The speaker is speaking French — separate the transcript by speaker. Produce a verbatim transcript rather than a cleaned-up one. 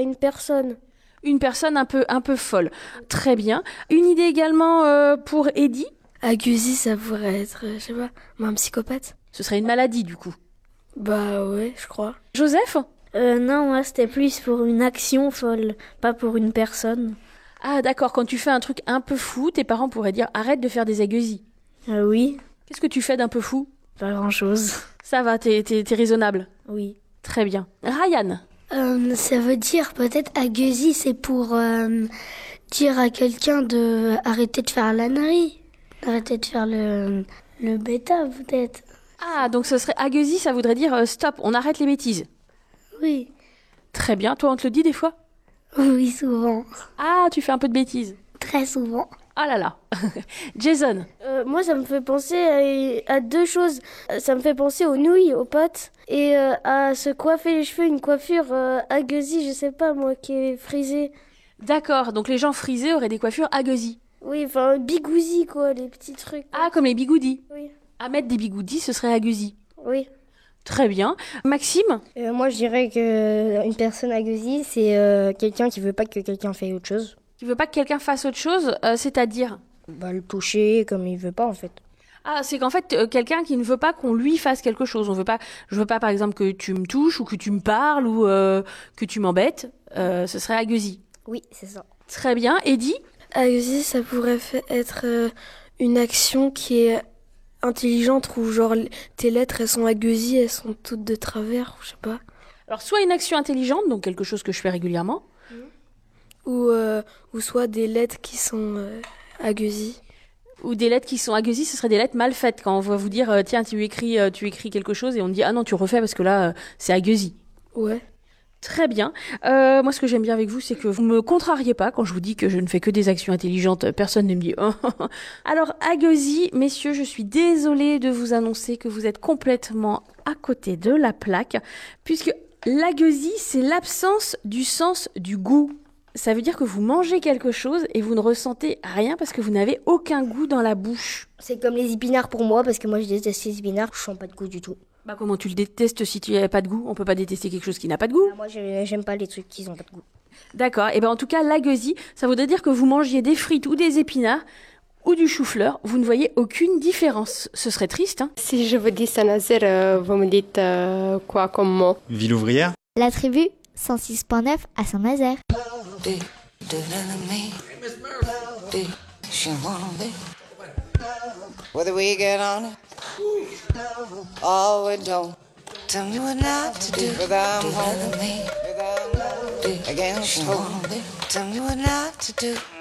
Speaker 1: une personne.
Speaker 2: Une personne un peu, un peu folle. Très bien. Une idée également euh, pour Eddie?
Speaker 3: Agusi, ça pourrait être, euh, je sais pas, un psychopathe.
Speaker 2: Ce serait une maladie, du coup.
Speaker 3: Bah ouais, je crois.
Speaker 2: Joseph?
Speaker 1: Euh, non, moi, c'était plus pour une action folle, pas pour une personne.
Speaker 2: Ah, d'accord. Quand tu fais un truc un peu fou, tes parents pourraient dire « Arrête de faire des agueusies ».
Speaker 1: Euh, oui.
Speaker 2: Qu'est-ce que tu fais d'un peu fou?
Speaker 1: Pas grand-chose.
Speaker 2: Ça va, t'es, t'es, t'es raisonnable.
Speaker 1: Oui.
Speaker 2: Très bien. Ryan?
Speaker 4: Euh, ça veut dire peut-être agueusi, c'est pour euh, dire à quelqu'un de arrêter de faire l'ânerie, d'arrêter de faire le, le bêta peut-être.
Speaker 2: Ah, donc ce serait agueusi, ça voudrait dire euh, stop, on arrête les bêtises.
Speaker 4: Oui.
Speaker 2: Très bien. Toi, on te le dit des fois?
Speaker 4: Oui, souvent.
Speaker 2: Ah, tu fais un peu de bêtises.
Speaker 4: Très souvent.
Speaker 2: Ah là là. Jason?
Speaker 1: Euh, moi, ça me fait penser à, à deux choses. Euh, Ça me fait penser aux nouilles, aux pâtes, et euh, à se coiffer les cheveux, une coiffure euh, agueusie, je sais pas moi, qui est frisée.
Speaker 2: D'accord, donc les gens frisés auraient des coiffures agueusies.
Speaker 1: Oui, enfin, bigousi, quoi, les petits trucs.
Speaker 2: Ah, comme les bigoudis.
Speaker 1: Oui.
Speaker 2: À mettre des bigoudis, ce serait agueusi.
Speaker 1: Oui.
Speaker 2: Très bien. Maxime?
Speaker 5: Euh, moi, je dirais que une personne agueusie, c'est euh, quelqu'un qui veut pas que quelqu'un fasse autre chose.
Speaker 2: Tu veux pas que quelqu'un fasse autre chose, euh, c'est-à-dire?
Speaker 5: Bah, le toucher comme il veut pas, en fait.
Speaker 2: Ah, c'est qu'en fait, euh, quelqu'un qui ne veut pas qu'on lui fasse quelque chose. On veut pas, je veux pas, par exemple, que tu me touches ou que tu me parles ou euh, que tu m'embêtes. Euh, ce serait agueusi.
Speaker 5: Oui, c'est ça.
Speaker 2: Très bien. Eddie?
Speaker 3: Agusi, ça pourrait fa- être euh, une action qui est intelligente où genre l- tes lettres elles sont agusies, elles sont toutes de travers, je sais pas.
Speaker 2: Alors, soit une action intelligente, donc quelque chose que je fais régulièrement.
Speaker 3: Ou, euh, ou soit des lettres qui sont euh, agusies.
Speaker 2: Ou des lettres qui sont agueusies, ce seraient des lettres mal faites. Quand on va vous dire, euh, tiens, tu écris, euh, tu écris quelque chose et on dit, ah non, tu refais parce que là, euh, c'est agueusi.
Speaker 3: Ouais.
Speaker 2: Très bien. Euh, moi, ce que j'aime bien avec vous, c'est que vous me contrariez pas quand je vous dis que je ne fais que des actions intelligentes. Personne ne me dit. Alors, agueusi, messieurs, je suis désolée de vous annoncer que vous êtes complètement à côté de la plaque, puisque l'agueusi, c'est l'absence du sens du goût. Ça veut dire que vous mangez quelque chose et vous ne ressentez rien parce que vous n'avez aucun goût dans la bouche.
Speaker 5: C'est comme les épinards pour moi, parce que moi, je déteste les épinards, je sens pas de goût du tout.
Speaker 2: Bah comment tu le détestes si tu n'as pas de goût? On peut pas détester quelque chose qui n'a pas de goût.
Speaker 5: Ah, moi, je- j'aime pas les trucs qui ont pas de goût.
Speaker 2: D'accord. Et ben en tout cas, l'agueusi, ça voudrait dire que vous mangiez des frites ou des épinards ou du chou-fleur. Vous ne voyez aucune différence. Ce serait triste, hein?
Speaker 6: Si je vous dis Saint-Nazaire, euh, vous me dites euh, quoi comme mot?
Speaker 7: Ville ouvrière?
Speaker 4: La tribu cent six point neuf à Saint-Nazaire.
Speaker 8: Whether we get on it or we don't. Tell me what not to do. Whether I'm home, whether I'm against home. Tell me what not to do.